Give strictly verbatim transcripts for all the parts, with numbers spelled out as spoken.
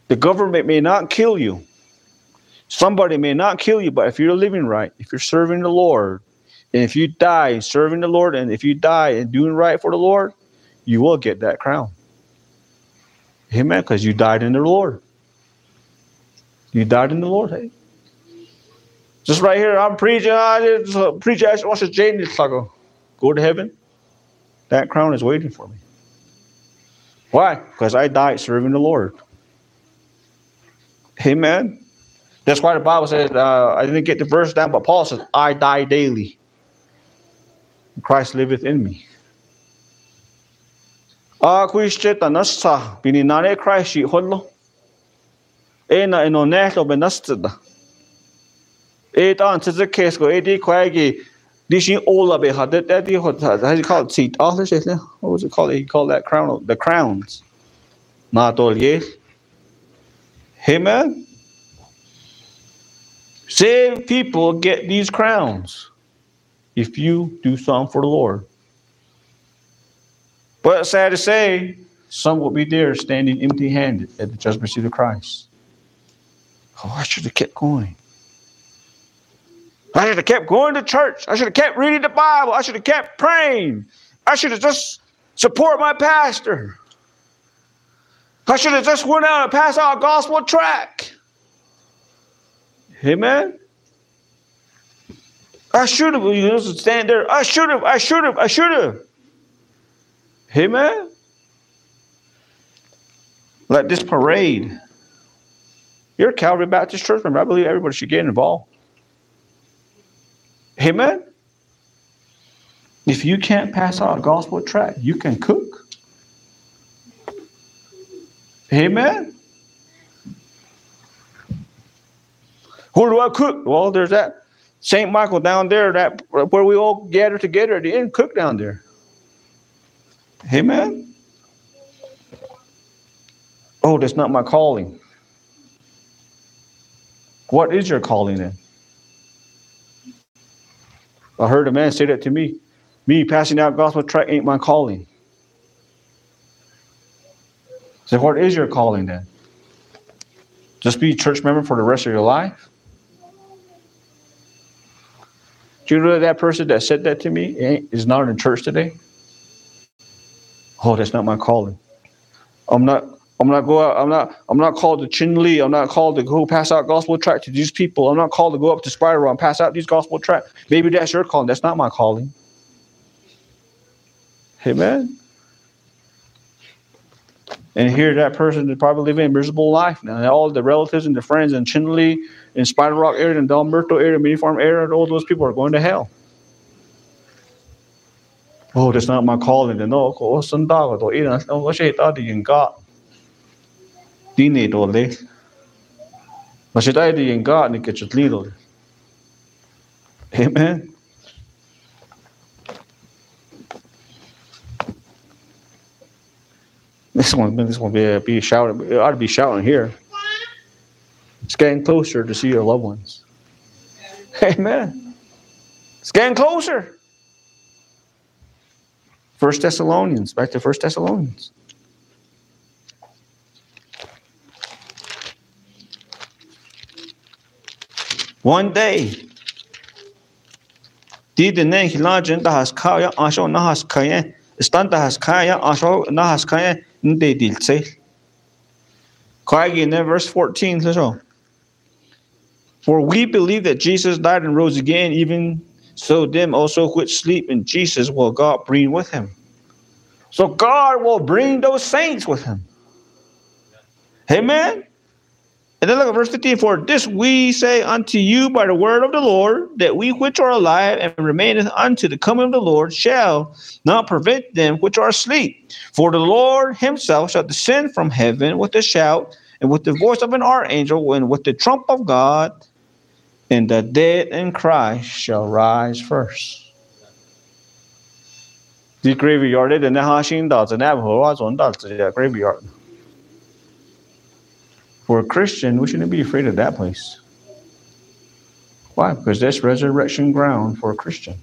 The government may not kill you. Somebody may not kill you, but if you're living right, if you're serving the Lord, and if you die serving the Lord, and if you die and doing right for the Lord, you will get that crown. Amen. Because you died in the Lord. You died in the Lord. Hey. Just right here, I'm preaching. I just preach. I watch this Jane. It's like, go to heaven. That crown is waiting for me. Why? Because I died serving the Lord. Amen. That's why the Bible says, uh, I didn't get the verse down, but Paul says, I die daily. Christ liveth in me. Ah, kuishche tanasa bininane Christ shi hollo. Ena enoneto benastada. It answers the case go edi quagi. Dishin ola be had that the how do you call it? Seat. Oh, what was it called? He called that crown the crowns. Not all yes. Amen. Saved people get these crowns if you do something for the Lord. But sad to say, some will be there standing empty-handed at the judgment seat of Christ. Oh, I should have kept going. I should have kept going to church. I should have kept reading the Bible. I should have kept praying. I should have just support my pastor. I should have just went out and passed out a gospel tract. Amen. I should have. You know, stand there. I should have. I should have. I should have. Amen. Like this parade. You're a Calvary Baptist church member. I believe everybody should get involved. Amen. If you can't pass out a gospel tract, you can cook. Amen. Who do I cook? Well, there's that Saint Michael down there, that where we all gather together at the end, cook down there. Amen. Oh, that's not my calling. What is your calling then? I heard a man say that to me. Me passing out gospel tract ain't my calling. So what is your calling then? Just be a church member for the rest of your life? Do you know that person that said that to me is not in church today? Oh, that's not my calling. I'm not. I'm not go out. I'm not. I'm not called to Chin Lee. I'm not called to go pass out gospel tract to these people. I'm not called to go up to Spider Rock and pass out these gospel tracts. Maybe that's your calling. That's not my calling. Amen. And here, that person is probably living a miserable life now. And all the relatives and the friends in Chin Lee, in Spider Rock area, in Delmerto area, Mini Farm area, all those people are going to hell. Oh, that's not my calling. No, ko sanda ko ina no ko siya ta di ka. Di ne do le. Ma siya ta di ka ni ke chutli do. Amen. This one, this one be be shouting. It ought to be shouting here. It's getting closer to see your loved ones. Amen. It's getting closer. First Thessalonians, back to First Thessalonians. One day, did the name Hilajan has kaya asho nahas kaya, stanta has kaya asho nahas kaya, nde dilse. Kaya in verse fourteen says so. For we believe that Jesus died and rose again, even so them also which sleep in Jesus will God bring with him. So God will bring those saints with him. Amen. And then look at verse fifteen. For this we say unto you by the word of the Lord, that we which are alive and remaineth unto the coming of the Lord shall not prevent them which are asleep. For the Lord himself shall descend from heaven with a shout, and with the voice of an archangel, and with the trump of God, and the dead in Christ shall rise first. The graveyard, the Nahashin does, and the graveyard. For a Christian, we shouldn't be afraid of that place. Why? Because that's resurrection ground for a Christian.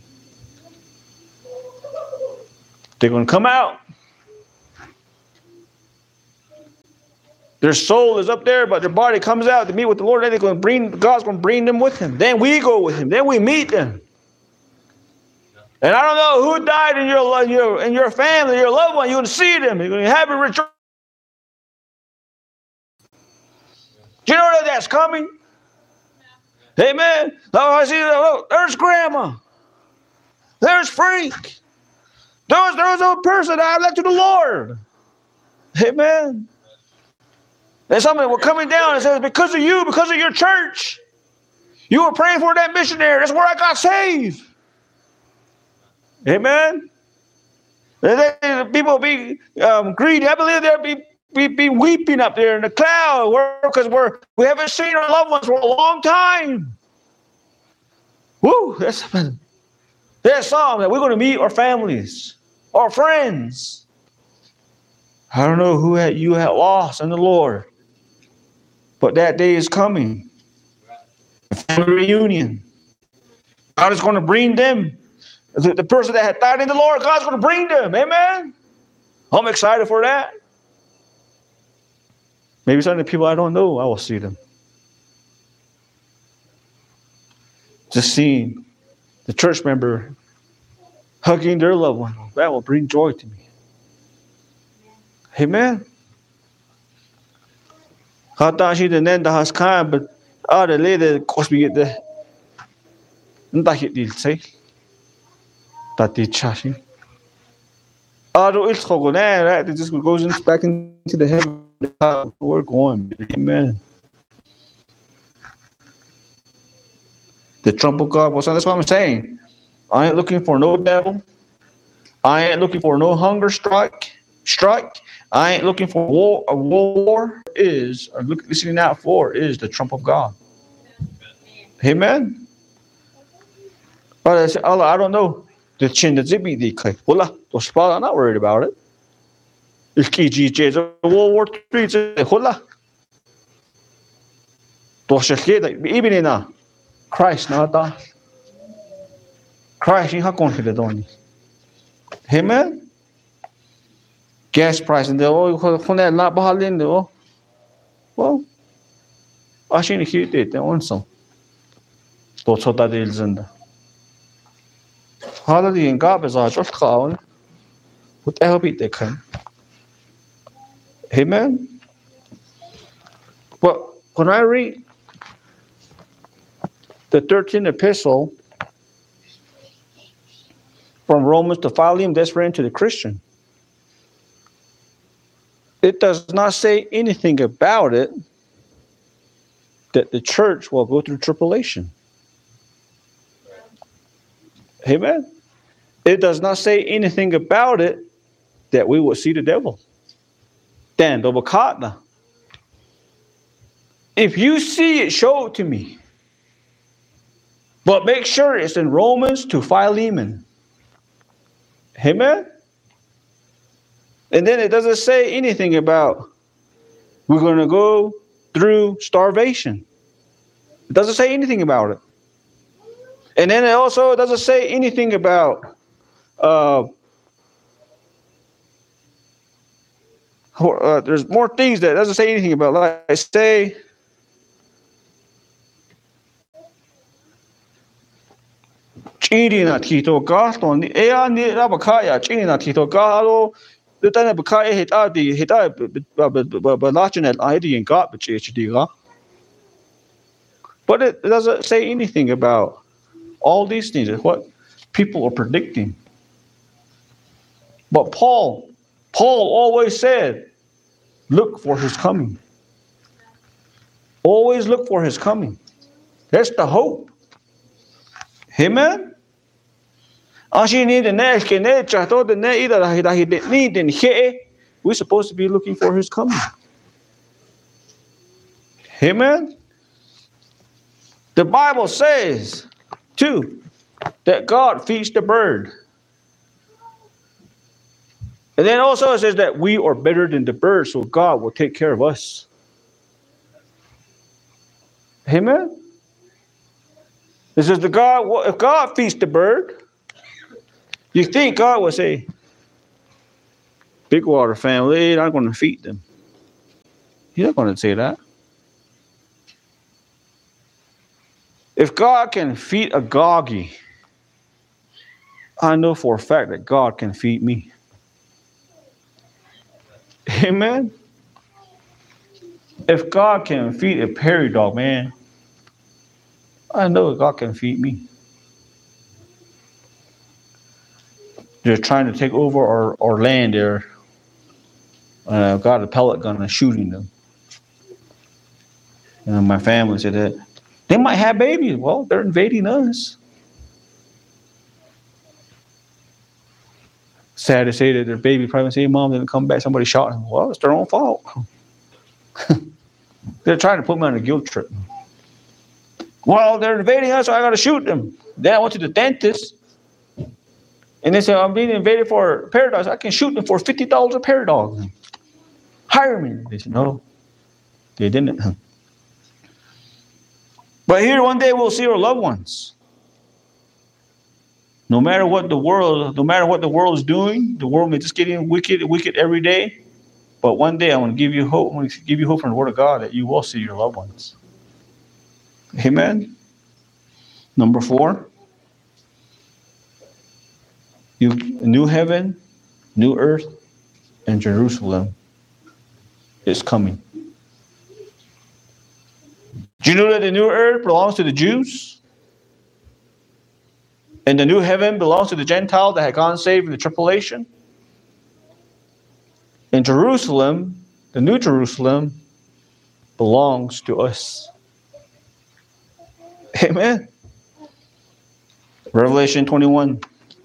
They're going to come out. Their soul is up there, but their body comes out to meet with the Lord. Then they're going to bring, God's going to bring them with him. Then we go with him. Then we meet them. And I don't know who died in your, in your, in your family, your loved one. You're going to see them. You're going to have a rejoice. Do you know that that's coming? Amen. Oh, I see. Oh, there's Grandma. There's Frank. There's, there's a person that I led to the Lord. Amen. And somebody were coming down and says, because of you, because of your church, you were praying for that missionary. That's where I got saved. Amen. And then people be um, greedy. I believe they'll be, be be weeping up there in the cloud because we're we haven't seen our loved ones for a long time. Woo! That's that song that we're going to meet our families, our friends. I don't know who had, you had lost in the Lord, but that day is coming. A family reunion. God is going to bring them. The, the person that had died in the Lord, God's going to bring them. Amen. I'm excited for that. Maybe some of the people I don't know, I will see them. Just seeing the church member hugging their loved one, that will bring joy to me. Amen. Hata shi the nenda has kind, but ah the lady cost me get the ndahit dil say. Tati chashi. Ah do it's go there, right? It just goes in, back into the heaven. We're going. Amen. The trump of God was on. That's what I'm saying. I ain't looking for no devil. I ain't looking for no hunger strike. Strike. I ain't looking for war. A war is, or look, listening out for is the trump of God. Amen. But I said, Allah, I don't know. The chin that's be the clay. Hola, I'm not worried about it. It's K G J. World War Three. Hola. Even in a Christ, not that. Christ, how can he do it? Amen. Gas price and the oil, when they're not behind the oil. Well, I shouldn't hear it. They want some. That's what that is in there. Hallelujah. And God is our just clown. What the hell be they can? Amen. But when I read the thirteenth epistle from Romans to Philemon, that's written to the Christian. It does not say anything about it that the church will go through tribulation. Amen. It does not say anything about it that we will see the devil. Then the if you see it, show it to me. But make sure it's in Romans to Philemon. Amen. And then it doesn't say anything about we're going to go through starvation. It doesn't say anything about it. And then it also doesn't say anything about uh, uh, there's more things that it doesn't say anything about. Like I say, chini na tito gaston ni ea ni rabakaya chini na tito galo the tana bakaya hita di hita balachin I D and got but but it doesn't say anything about all these things. It's what people are predicting. But Paul, Paul always said, look for his coming. Always look for his coming. That's the hope. Amen. We're supposed to be looking for his coming. Amen. The Bible says, too, that God feeds the bird. And then also it says that we are better than the bird, so God will take care of us. Amen. It says the God, if God feeds the bird, you think God will say, Big Water family, I'm going to feed them. He's not going to say that. If God can feed a goggy, I know for a fact that God can feed me. Amen. If God can feed a prairie dog, man, I know God can feed me. They're trying to take over our, our land there. And I've got a pellet gun and shooting them. And my family said that they might have babies. Well, they're invading us. Sad to say that their baby probably say, Mom didn't come back, somebody shot him. Well, it's their own fault. They're trying to put me on a guilt trip. Well, they're invading us, so I got to shoot them. Then I went to the dentist. And they said, I'm being invaded for paradise. I can shoot them for fifty dollars a pair dog. Hire me. They said, no, they didn't. But here one day we'll see our loved ones. No matter what the world, no matter what the world is doing, the world may just getting wicked, wicked every day. But one day I want to give you hope. I want to give you hope from the Word of God that you will see your loved ones. Amen. Number four. You, new heaven, new earth, and Jerusalem is coming. Do you know that the new earth belongs to the Jews? And the new heaven belongs to the Gentile that had gone saved in the tribulation? And Jerusalem, the new Jerusalem, belongs to us. Amen. Revelation twenty-one.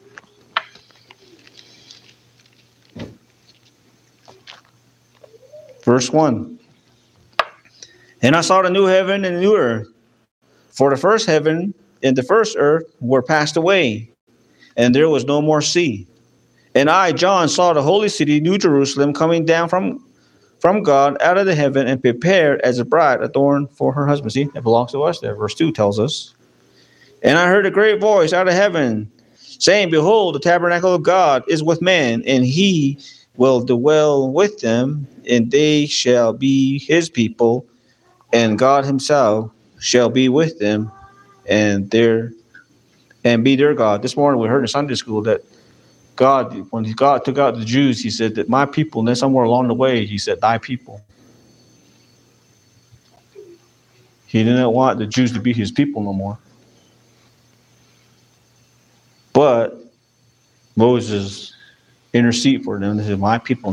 Verse one. And I saw the new heaven and the new earth. For the first heaven and the first earth were passed away, and there was no more sea. And I, John, saw the holy city, New Jerusalem, coming down from, from God out of the heaven and prepared as a bride adorned for her husband. See, it belongs to us there. Verse two tells us. And I heard a great voice out of heaven saying, Behold, the tabernacle of God is with men, and he will dwell with them, and they shall be his people, and God himself shall be with them, and their and be their God. This morning we heard in Sunday school that God, when God took out the Jews, he said that my people, and then somewhere along the way, he said, thy people. He didn't want the Jews to be his people no more. But Moses interceded for them. He said, my people,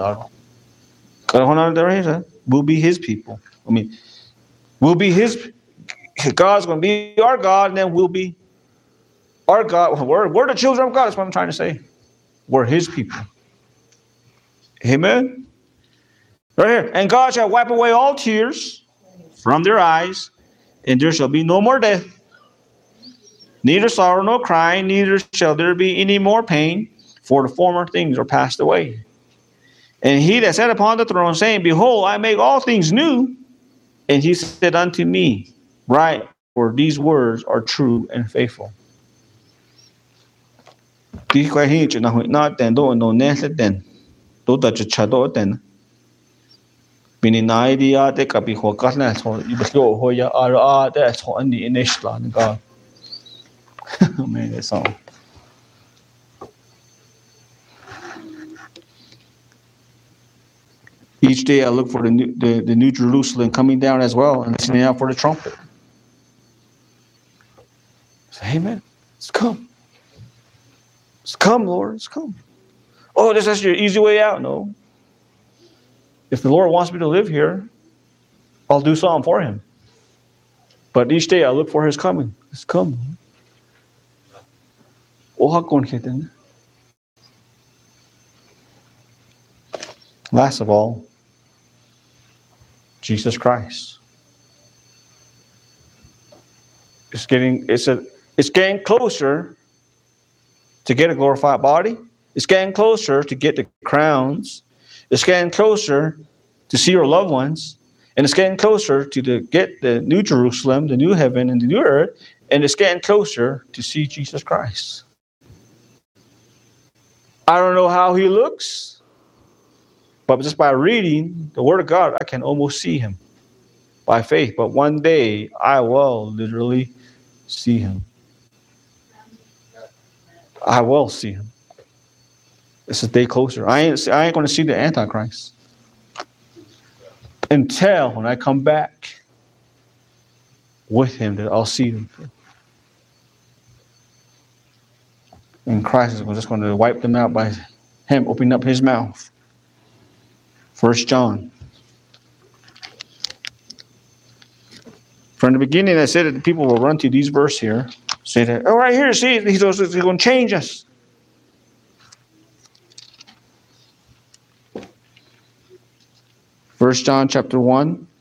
will be his people. I mean, we'll be his, God's going to be our God, and then we'll be our God. We're, we're the children of God. That's what I'm trying to say. We're his people. Amen. Right here. And God shall wipe away all tears from their eyes, and there shall be no more death, neither sorrow nor crying, neither shall there be any more pain, for the former things are passed away. And he that sat upon the throne, saying, Behold, I make all things new. And he said unto me, Write, for these words are true and faithful. Tí quay hi chuyện nào hội nói tên đó nó nè sẽ tên đó ta chỉ trả đó tên mình nói đi à để cái bị khó cắt này thôi bị lỗ hồi à à à để thôi anh đi next là nó có mấy cái sao each day I look for the new, the, the new Jerusalem coming down as well and listening out for the trumpet. Say, amen. It's come. It's come, Lord. It's come. Oh, this is your easy way out. No. If the Lord wants me to live here, I'll do something for him. But each day I look for his coming. It's come. Last of all, Jesus Christ. It's getting it's a it's getting closer to get a glorified body. It's getting closer to get the crowns. It's getting closer to see your loved ones. And it's getting closer to the, get the new Jerusalem, the new heaven, and the new earth. And it's getting closer to see Jesus Christ. I don't know how he looks. But just by reading the Word of God, I can almost see him by faith. But one day I will literally see him. I will see him. It's a day closer. I ain't, I ain't going to see the Antichrist until when I come back with him, that I'll see him. And Christ is just going to wipe them out by him opening up his mouth. First John. From the beginning, I said that people will run to these verses here. Say that, oh, right here, see, he's going to change us. First John chapter one.